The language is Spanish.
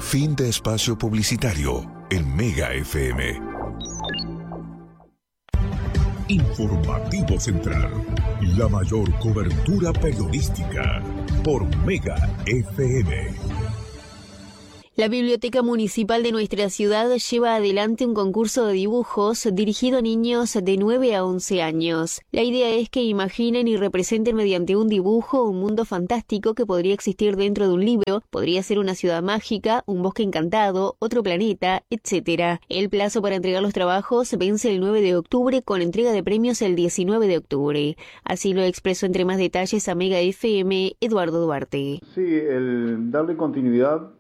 Fin de espacio publicitario en Mega FM. Informativo Central, la mayor cobertura periodística por Mega FM. La Biblioteca Municipal de nuestra ciudad lleva adelante un concurso de dibujos dirigido a niños de 9 a 11 años. La idea es que imaginen y representen mediante un dibujo un mundo fantástico que podría existir dentro de un libro, podría ser una ciudad mágica, un bosque encantado, otro planeta, etc. El plazo para entregar los trabajos vence el 9 de octubre con entrega de premios el 19 de octubre. Así lo expresó entre más detalles a Mega FM Eduardo Duarte. Sí, el darle continuidad